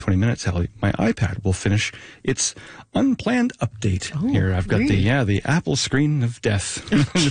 20 minutes, Ellie, my iPad will finish its unplanned update. Here, I've got the Apple screen of death.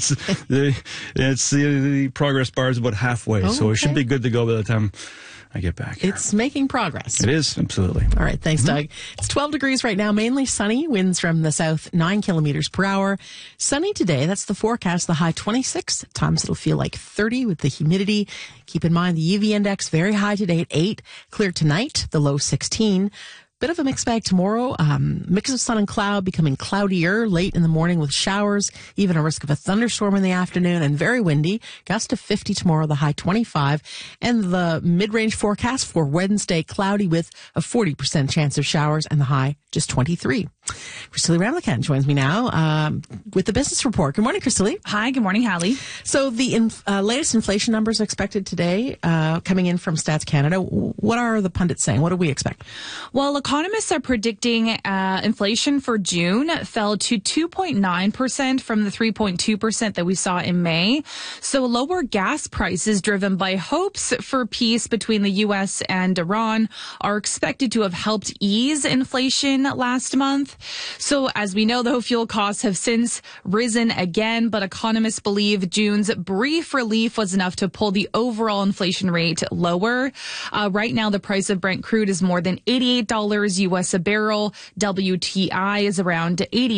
the progress bar is about halfway, so it should be good to go by the time I get back here. It's making progress. It is, absolutely. All right, thanks, Doug. It's 12 degrees right now, mainly sunny, winds from the south 9 kilometers per hour. Sunny today, that's the forecast, the high 26. At times it'll feel like 30 with the humidity. Keep in mind the UV index very high today at 8. Clear tonight, the low 16. Bit of a mixed bag tomorrow. Mix of sun and cloud becoming cloudier late in the morning with showers, even a risk of a thunderstorm in the afternoon, and very windy. Gust of 50 tomorrow, the high 25. And the mid-range forecast for Wednesday, cloudy with a 40% chance of showers and the high just 23. Christine Ramlakan joins me now with the business report. Good morning, Christine. Hi, good morning, Hallie. So the latest inflation numbers expected today coming in from Stats Canada. What are the pundits saying? What do we expect? Well, economists are predicting inflation for June fell to 2.9% from the 3.2% that we saw in May. So lower gas prices driven by hopes for peace between the U.S. and Iran are expected to have helped ease inflation last month. So as we know, though, fuel costs have since risen again, but economists believe June's brief relief was enough to pull the overall inflation rate lower. Right now, the price of Brent crude is more than $88 U.S. a barrel. WTI is around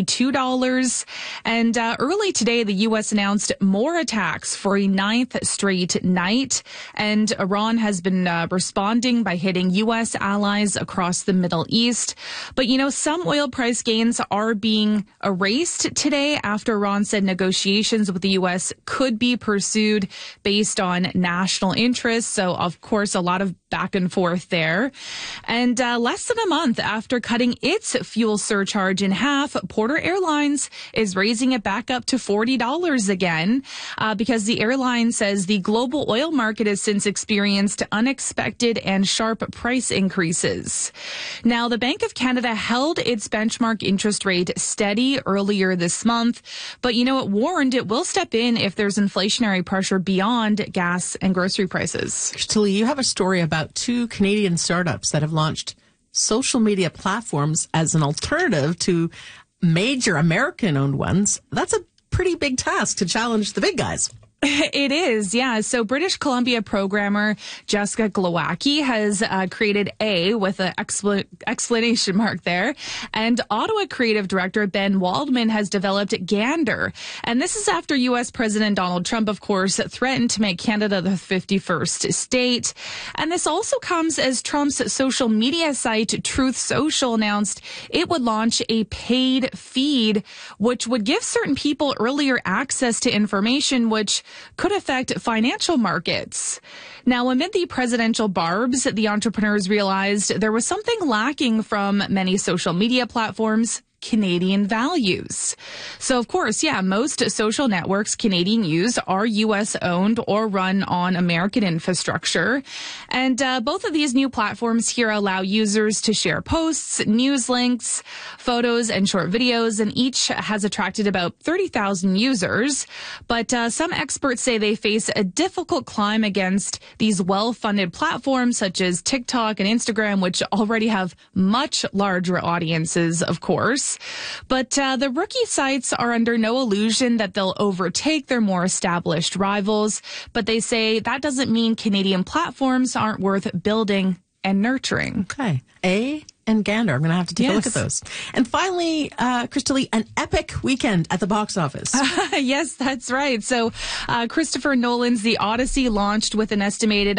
$82. And early today, the U.S. announced more attacks for a 9th straight night. And Iran has been responding by hitting U.S. allies across the Middle East. But, you know, some oil price gains are being erased today after Iran said negotiations with the U.S. could be pursued based on national interests. So, of course, a lot of back and forth there. And less than a month after cutting its fuel surcharge in half, Porter Airlines is raising it back up to $40 again because the airline says the global oil market has since experienced unexpected and sharp price increases. Now, the Bank of Canada held its benchmark interest rate steady earlier this month, but you know, it warned it will step in if there's inflationary pressure beyond gas and grocery prices. Tilly, you have a story about 2 Canadian startups that have launched social media platforms as an alternative to major American-owned ones. That's a pretty big task to challenge the big guys. It is, yeah. So British Columbia programmer Jessica Glowacki has created A with an exclamation mark there. And Ottawa creative director Ben Waldman has developed Gander. And this is after U.S. President Donald Trump, of course, threatened to make Canada the 51st state. And this also comes as Trump's social media site, Truth Social, announced it would launch a paid feed, which would give certain people earlier access to information, which could affect financial markets. Now, amid the presidential barbs, the entrepreneurs realized there was something lacking from many social media platforms: Canadian values. So, of course, yeah, most social networks Canadian use are U.S. owned or run on American infrastructure. And both of these new platforms here allow users to share posts, news links, photos, and short videos, and each has attracted about 30,000 users. But some experts say they face a difficult climb against these well-funded platforms such as TikTok and Instagram, which already have much larger audiences, of course. But the rookie sites are under no illusion that they'll overtake their more established rivals. But they say that doesn't mean Canadian platforms aren't worth building and nurturing. Okay. A and Gander. I'm going to have to take a look at those. And finally, Christelle, an epic weekend at the box office. Yes, that's right. So Christopher Nolan's The Odyssey launched with an estimated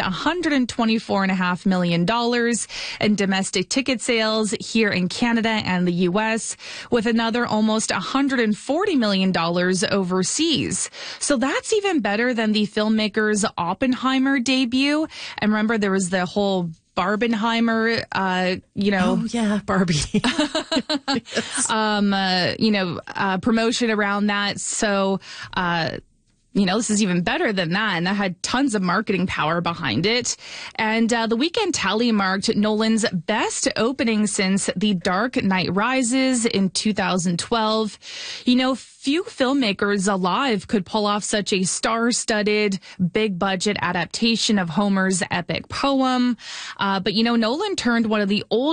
$124.5 million in domestic ticket sales here in Canada and the U.S., with another almost $140 million overseas. So that's even better than the filmmaker's Oppenheimer debut. And remember, there was the whole Barbenheimer, Oh, yeah, Barbie. promotion around that. So, this is even better than that. And that had tons of marketing power behind it. And the weekend tally marked Nolan's best opening since The Dark Knight Rises in 2012. Few filmmakers alive could pull off such a star-studded, big-budget adaptation of Homer's epic poem. But Nolan turned one of the old